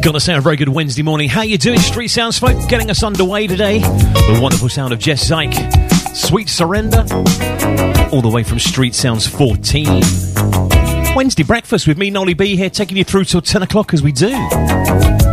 Gotta say, a very good Wednesday morning. How you doing, Street Sounds folk? Getting us underway today. The wonderful sound of Jess Zyke. Sweet Surrender. All the way from Street Sounds 14. Wednesday breakfast with me, Nolly B, here, taking you through till 10 o'clock as we do.